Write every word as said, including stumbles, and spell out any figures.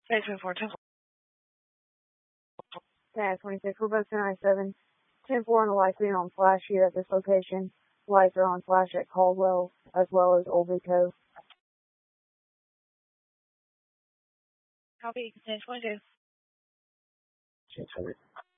Base twenty-four, ten Yeah, twenty-six. We're both ten ninety-seven. ten four on the lights being on flash here at this location. Lights are on flash at Caldwell as well as Old Blue Cove. Copy, ten twenty-two. six hundred.